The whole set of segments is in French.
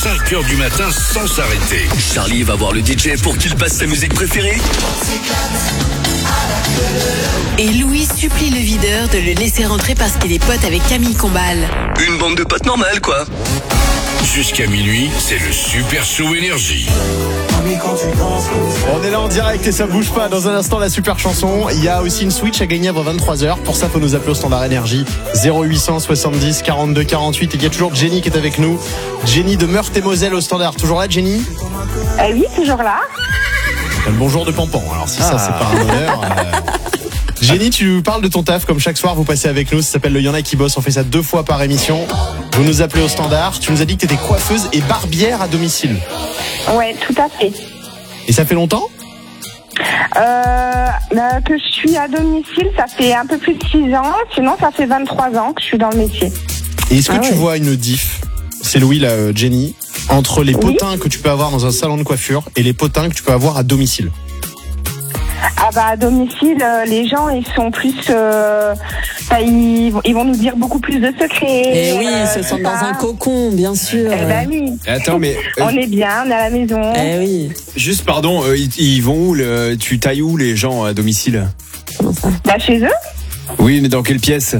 5h du matin sans s'arrêter. Charlie va voir le DJ pour qu'il passe sa musique préférée. Et Louis supplie le videur de le laisser rentrer parce qu'il est pote avec Camille Combal. Une bande de potes normale, quoi. Jusqu'à minuit, c'est le Super Show Énergie. On est là en direct et ça bouge pas. Dans un instant, la super chanson. Il y a aussi une Switch à gagner avant 23h. Pour ça, faut nous appeler au standard énergie 0800 70 42 48. Et il y a toujours Jenny qui est avec nous. Jenny de Meurthe-et-Moselle au standard. Toujours là, Jenny? Oui, toujours là. Le bonjour de Pampan. Alors si ça, c'est pas un honneur. Jenny, tu parles de ton taf comme chaque soir vous passez avec nous, ça s'appelle le Y'en a qui bosse, on fait ça 2 fois par émission. Vous nous appelez au standard, tu nous as dit que tu étais coiffeuse et barbière à domicile. Ouais, tout à fait. Et ça fait longtemps ? Que je suis à domicile, ça fait un peu plus de 6 ans, sinon ça fait 23 ans que je suis dans le métier. Et est-ce que tu vois une diff, c'est Louis là, Jenny, entre les potins que tu peux avoir dans un salon de coiffure et les potins que tu peux avoir à domicile ? Ah bah à domicile, les gens ils sont plus, ils vont nous dire beaucoup plus de secrets. Et oui, ils se sentent dans un cocon, bien sûr. Eh ben oui. Attends, mais on est bien, on est à la maison. Eh oui. Juste pardon, ils vont où tu tailles où les gens à domicile? Comment ça? Bah chez eux. Oui, mais dans quelle pièce?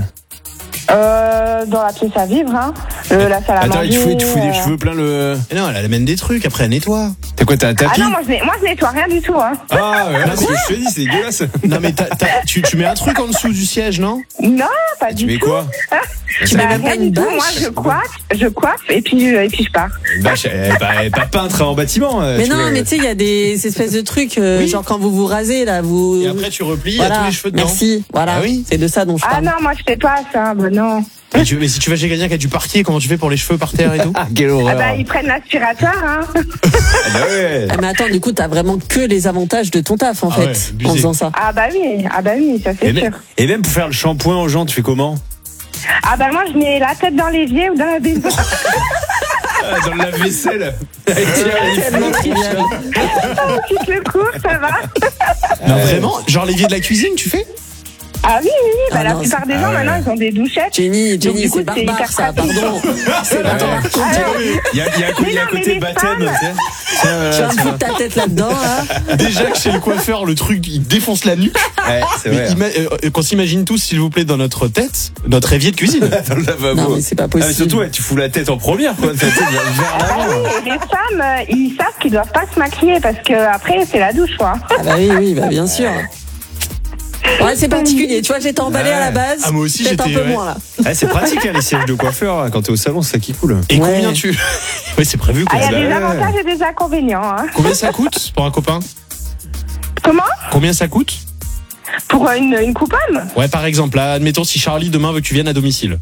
Dans la pièce à vivre, hein. La salle à manger. Attends, il te faut des cheveux plein le. Mais non, elle amène des trucs, après elle nettoie. T'as quoi, t'as un tapis? Ah non, moi je nettoie rien du tout, hein. Ah ouais, c'est ce que je te dis, c'est dégueulasse. Non mais tu mets un truc en dessous du siège, non? Non, pas du tout. Tu mets quoi? Tu mets même pas une bâche? Moi je coiffe et puis je pars. Une bâche, pas peintre en bâtiment. Mais non, mais tu sais, il y a des espèces de trucs, genre quand vous rasez là, vous. Et après tu replies, voilà. il y a tous les cheveux dedans. Merci, voilà. Ah oui. C'est de ça dont je parle. Ah non, moi je fais pas ça, bah non. Mais si tu vas chez quelqu'un qui a du parquet, comment tu fais pour les cheveux par terre et tout? Ah, quelle horreur. Ah bah ils prennent l'aspirateur, hein. Ouais. Ah, mais attends, du coup, t'as vraiment que les avantages de ton taf en fait, abusé. en faisant ça. Ah bah oui, ça c'est sûr. Et même pour faire le shampoing aux gens, tu fais comment? Ah bah moi je mets la tête dans l'évier ou dans la baignoire. Dans le lave-vaisselle. Tellement trivial. Quitte le cours, ça va. Non vraiment? Genre l'évier de la cuisine, tu fais? Ah oui, bah Ah la non, plupart des gens maintenant ils ont des douchettes. Jenny, Donc, du coup, c'est barbare hyper ça, pratique. pardon. C'est barbare. Il y a un côté baptême, tu sais. Tu vas me foutre ta tête là-dedans, hein. Déjà que chez le coiffeur, le truc, il défonce la nuque. Ouais, c'est vrai. Qu'on s'imagine tous, s'il vous plaît, dans notre tête, notre évier de cuisine. Dans le lavabo. Non, mais c'est pas Ah, mais possible. surtout, tu fous la tête en première, quoi. Vers Ah l'avant. oui, et les femmes, ils savent qu'ils doivent pas se maquiller parce que après c'est la douche, quoi. Ah bah oui, bah bien sûr. Ouais, c'est particulier. Tu vois, j'étais emballée à la base. Ah, moi aussi, peut-être un j'étais, peu ouais. moins là. Ah, c'est pratique, hein, les sièges de coiffeur, hein, quand t'es au salon, c'est ça qui coule. Et Ouais. combien tu... Oui, c'est prévu, quoi. Ah, il y a des ouais. avantages et des inconvénients, hein. Combien ça coûte pour un copain? Comment? Combien ça coûte? Pour une couponne? Ouais, par exemple, là, admettons si Charlie demain veut que tu viennes à domicile.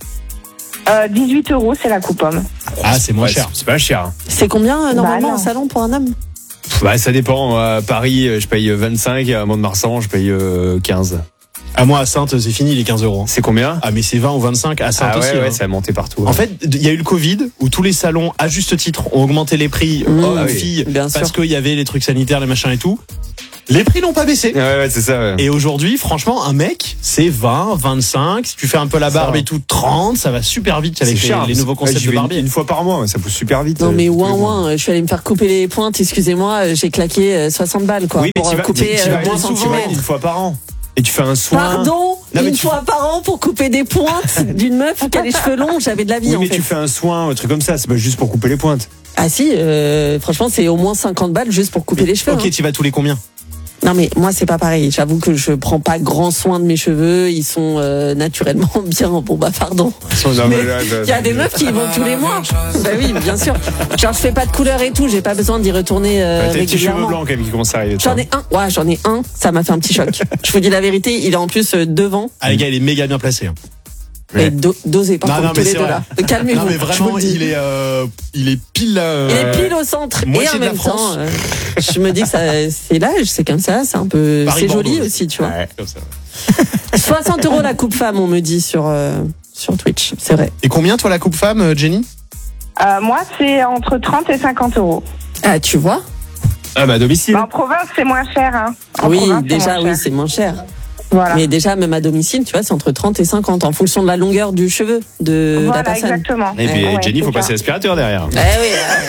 18 € c'est la couponne. Ah, c'est moins Ouais, cher. c'est pas cher. C'est combien normalement non. un salon pour un homme? Bah, ça dépend. À Paris, je paye 25. À Mont-de-Marsan, je paye 15. À moi, à Sainte, c'est fini les 15 €. C'est combien? Ah, mais c'est 20 ou 25 à Sainte Ah aussi. ouais, hein. ça a monté partout. En fait, il y a eu le Covid où tous les salons, à juste titre, ont augmenté les prix aux oui, filles bien parce sûr. qu'il y avait les trucs sanitaires, les machins et tout. Les prix n'ont pas baissé. Ouais, c'est ça, ouais. Et aujourd'hui, franchement, un mec, c'est 20, 25. Si tu fais un peu la barbe et tout, 30. Ça va super vite avec les nouveaux concepts j'y de vais barbier. une fois par mois, ça pousse super vite. Non mais tous les mois. ouin, je suis allée me faire couper les pointes, excusez-moi, j'ai claqué 60 balles quoi, Oui, mais pour tu vas couper moins souvent, centimètres. une fois par an. Et tu fais un soin. Pardon, Non, mais une tu fois par an pour couper des pointes d'une meuf qui a les cheveux longs, j'avais de la vie Oui, en mais fait. tu fais un soin, un truc comme ça, c'est pas juste pour couper les pointes. Ah si, franchement c'est au moins 50 balles juste pour couper les cheveux. Ok, hein. tu vas tous les combien? Non mais moi c'est pas pareil, j'avoue que je prends pas grand soin de mes cheveux, ils sont naturellement bien, bon bah pardon. Mais il y a des meufs qui y vont tous les mois. Bah oui, bien sûr. Genre je fais pas de couleur et tout, j'ai pas besoin d'y retourner T'as des petits cheveux régulièrement. blancs Camille, qui commencent à arriver. J'en ai un, ça m'a fait un petit choc. Je vous dis la vérité, il est en plus devant. Ah, les gars, il est méga bien placé. Hein. Et dosé par Non, contre non, tous mais les c'est deux vrai. là. Calmez-vous. Non, mais je vous vraiment, le dis. il est pile là. Il est pile au centre et moitié en de la même France. temps, je me dis que ça, c'est l'âge, c'est comme ça, c'est un peu, c'est Paris-Bordeaux. joli aussi, tu vois. Ouais. Comme ça. 60 € la coupe femme, on me dit sur Twitch, c'est vrai. Et combien, toi, la coupe femme, Jenny? Moi c'est entre 30 et 50 €. Ah, tu vois? Ah bah à domicile. En province c'est moins cher, hein. En Oui, province, c'est déjà, moins oui, cher. c'est moins cher. Voilà. Mais déjà, même à domicile, tu vois, c'est entre 30 et 50 en fonction de la longueur du cheveu de la Voilà, personne. exactement. Et puis Ouais, Jenny, c'est faut ça. passer l'aspirateur derrière. Eh oui.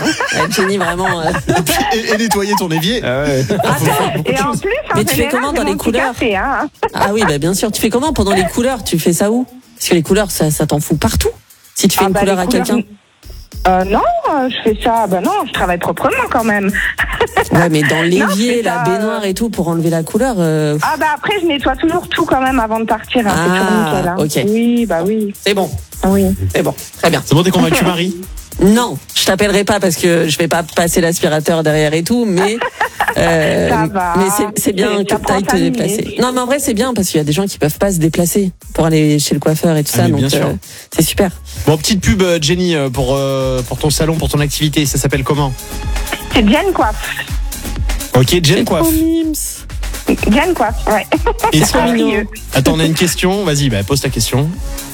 Jenny, vraiment. Et nettoyer ton évier. Ah ouais. Et en plus, Mais tu fais comment dans les couleurs hein. Ah oui, bah bien sûr. Tu fais comment pendant les couleurs? Tu fais ça où? Parce que les couleurs, ça t'en fout partout. Si tu fais une couleur à quelqu'un. Non, je fais ça. Bah non, je travaille proprement quand même. Ouais, mais dans l'évier, la baignoire et tout, pour enlever la couleur. Ah bah après, je nettoie toujours tout quand même avant de partir. Hein, c'est toujours nickel, hein. Ok. Oui, bah oui. C'est bon. Oui. C'est bon. Très bien. C'est bon, t'es convaincu, Marie? Non, je t'appellerai pas parce que je vais pas passer l'aspirateur derrière et tout, mais Ça va. mais c'est bien que t'ailles te déplacer. Non, mais en vrai c'est bien parce qu'il y a des gens qui peuvent pas se déplacer pour aller chez le coiffeur et tout ça, mais donc bien sûr. c'est super. Bon, petite pub, Jenny, pour ton salon, pour ton activité. Ça s'appelle comment? C'est Jen Coiffe. Ok, Jen Coiffe. Jen Coiffe, ouais. Et trop mignon. Attends, on a une question. Vas-y, pose ta question.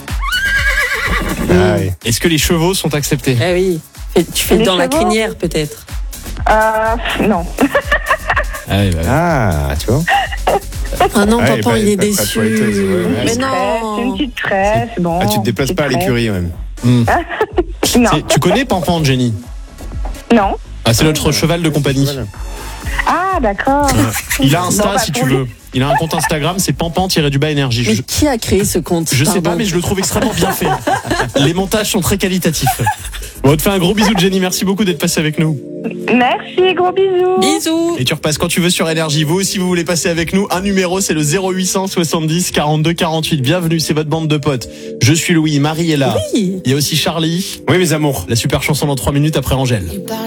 Est-ce que les chevaux sont acceptés? Eh oui. Tu fais Les dans la chevaux crinière peut-être. Non. Tu vois. Ah non, Ouais, papa, il est pas de déçu. toiletteuse, ouais. Mais C'est une non. petite tresse, bon. Ah, tu te déplaces pas à l'écurie, même. Non. Tu connais Pampan, Jenny? Non. Ah, c'est notre cheval de compagnie. Ah, d'accord. Il a Insta, Bon, bah, si tu pour veux. Il a un compte Instagram, c'est pampan-énergie. Mais qui a créé ce compte? Je sais pas, Pardon. mais je le trouve extrêmement bien fait. Les montages sont très qualitatifs. Bon, on te fait un gros bisou, Jenny. Merci beaucoup d'être passé avec nous. Merci, gros bisous. Bisous. Et tu repasses quand tu veux sur Énergie. Vous aussi, vous voulez passer avec nous. Un numéro, c'est le 0800 70 42 48. Bienvenue, c'est votre bande de potes. Je suis Louis, Marie est là. Oui. Il y a aussi Charlie. Oui, mes amours. La super chanson dans 3 minutes après Angèle.